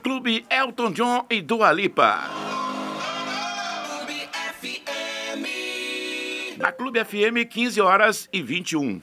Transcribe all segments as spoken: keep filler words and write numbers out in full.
Clube Elton John e Dua Lipa. Clube F M. Na Clube F M, quinze horas e vinte e um.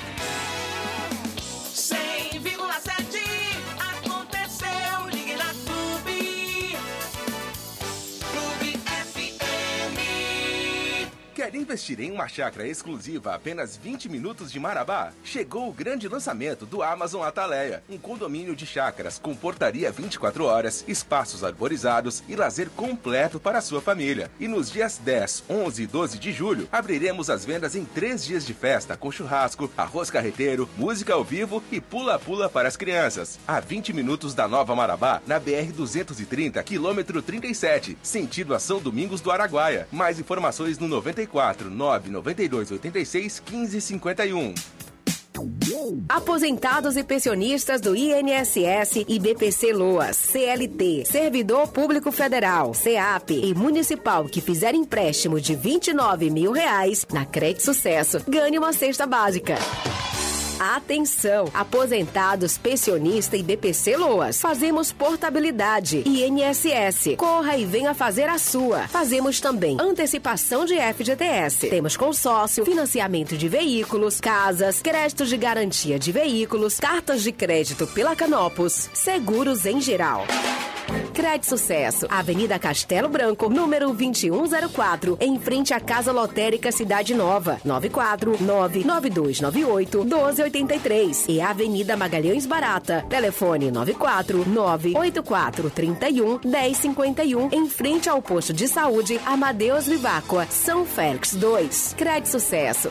cem vírgula sete aconteceu, ligue na Clube. Clube F M. Quer investir em uma chácara exclusiva a apenas vinte minutos de Marabá? Chegou o grande lançamento do Amazon Ataleia, um condomínio de chácaras com portaria vinte e quatro horas, espaços arborizados e lazer completo para a sua família. E nos dias dez, onze e doze de julho, abriremos as vendas em três dias de festa com churrasco, arroz carreteiro, música ao vivo e pula-pula para as crianças. A vinte minutos da Nova Marabá, na B R duzentos e trinta, quilômetro trinta e sete, sentido a São Domingos do Araguaia. Mais informações no noventa e quatro, nove nove dois, oito seis, quinze cinquenta e um. Aposentados e pensionistas do I N S S e B P C Loas, C L T, Servidor Público Federal, C A P e Municipal que fizer empréstimo de vinte e nove mil reais na Crédito Sucesso, ganhe uma cesta básica. Atenção! Aposentados, pensionista e B P C Loas. Fazemos portabilidade. I N S S. Corra e venha fazer a sua. Fazemos também antecipação de F G T S. Temos consórcio, financiamento de veículos, casas, créditos de garantia de veículos, cartas de crédito pela Canopus, seguros em geral. Crédito Sucesso, Avenida Castelo Branco, número vinte e um zero quatro, em frente à Casa Lotérica Cidade Nova, nove quatro nove, nove dois nove oito, um dois oito três, e Avenida Magalhães Barata, telefone nove quatro nove, oito quatro três um, um zero cinco um, em frente ao posto de saúde Amadeus Viváqua, São Félix dois. Crédito Sucesso.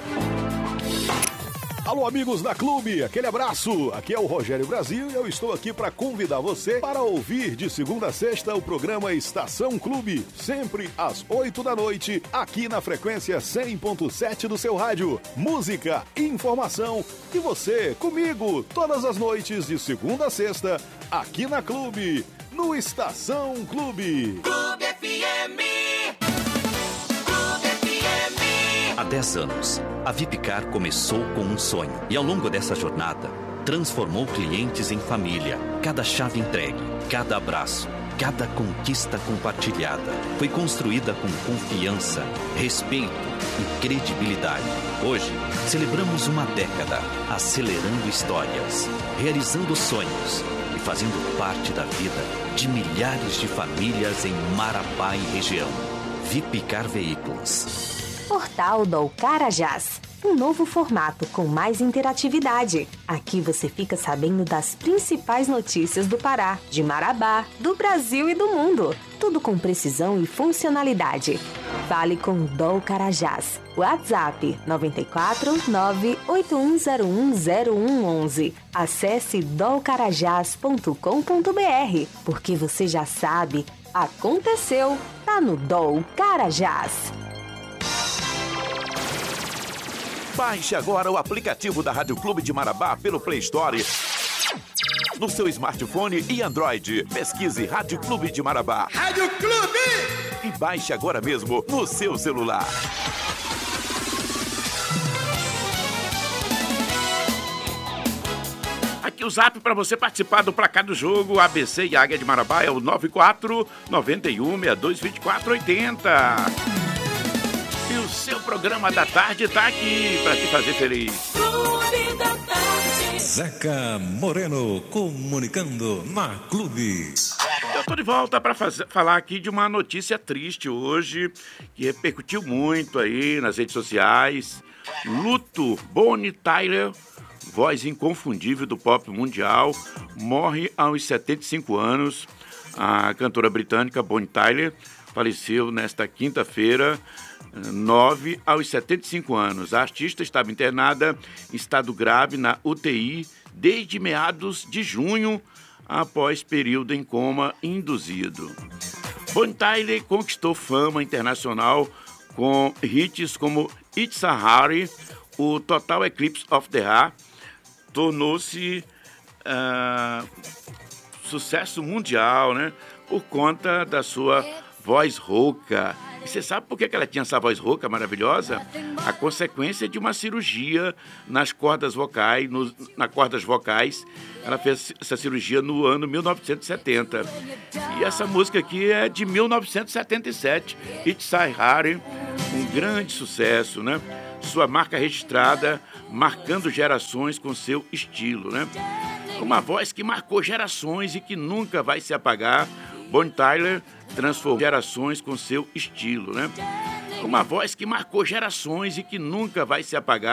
Alô, amigos da Clube, aquele abraço. Aqui é o Rogério Brasil e eu estou aqui para convidar você para ouvir de segunda a sexta o programa Estação Clube, sempre às oito da noite, aqui na frequência cem ponto sete do seu rádio. Música, informação e você comigo todas as noites de segunda a sexta, aqui na Clube, no Estação Clube. Clube F M. Há dez anos, a Vipcar começou com um sonho e ao longo dessa jornada, transformou clientes em família. Cada chave entregue, cada abraço, cada conquista compartilhada foi construída com confiança, respeito e credibilidade. Hoje, celebramos uma década, acelerando histórias, realizando sonhos e fazendo parte da vida de milhares de famílias em Marabá e região. Vipcar Veículos. Portal do Carajás, um novo formato com mais interatividade. Aqui você fica sabendo das principais notícias do Pará, de Marabá, do Brasil e do mundo. Tudo com precisão e funcionalidade. Fale com Dol Carajás. WhatsApp nove quatro nove, oito um zero um, zero um um um. Acesse dol carajás ponto com ponto b r, porque você já sabe, aconteceu, tá no Dol Carajás. Baixe agora o aplicativo da Rádio Clube de Marabá pelo Play Store no seu smartphone e Android. Pesquise Rádio Clube de Marabá. Rádio Clube! E baixe agora mesmo no seu celular. Aqui o zap para você participar do placar do jogo A B C e Águia de Marabá é o nove quatro nove um, seis dois, dois quatro oito zero. E o seu programa da tarde tá aqui para te fazer feliz. Clube da Tarde. Zeca Moreno comunicando na Clube. Eu tô de volta para falar aqui de uma notícia triste hoje, que repercutiu muito aí nas redes sociais. Luto, Bonnie Tyler, voz inconfundível do pop mundial, morre aos setenta e cinco anos. A cantora britânica Bonnie Tyler faleceu nesta quinta-feira, nove aos setenta e cinco anos. A artista estava internada em estado grave na U T I desde meados de junho, após período em coma induzido. Bonnie Tyler conquistou fama internacional com hits como It's a Hurry, o Total Eclipse of the Heart, tornou-se uh, sucesso mundial, né, por conta da sua voz rouca. E você sabe por que ela tinha essa voz rouca maravilhosa? a consequência de uma cirurgia nas cordas vocais, no, na cordas vocais. Ela fez essa cirurgia no ano mil novecentos e setenta. E essa música aqui é de mil novecentos e setenta e sete, It's I Harry, um grande sucesso, né? Sua marca registrada, marcando gerações com seu estilo, né? Uma voz que marcou gerações e que nunca vai se apagar. Bonnie Tyler transformou gerações com seu estilo, né? Uma voz que marcou gerações e que nunca vai se apagar.